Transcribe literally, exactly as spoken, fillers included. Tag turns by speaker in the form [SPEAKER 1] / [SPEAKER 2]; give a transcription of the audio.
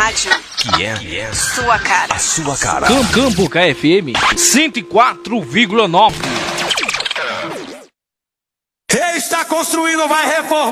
[SPEAKER 1] rádio.
[SPEAKER 2] Que é, que é
[SPEAKER 1] sua cara.
[SPEAKER 2] A sua cara.
[SPEAKER 3] Campo K F M cento e quatro vírgula nove.
[SPEAKER 4] Está construindo, vai reformar.